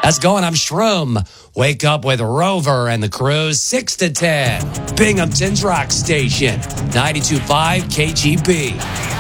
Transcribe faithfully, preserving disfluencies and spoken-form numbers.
How's it going? I'm Shroom. Wake up with Rover and the crew, six to ten. Binghamton's Rock Station, ninety-two point five K G B.